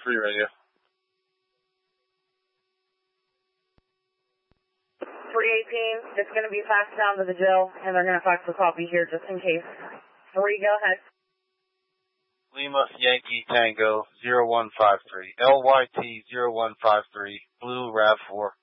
radio. 318, it's going to be faxed down to the jail, and they're going to fax a copy here just in case. 3, go ahead. Lima Yankee Tango 0153, LYT 0153, Blue RAV4.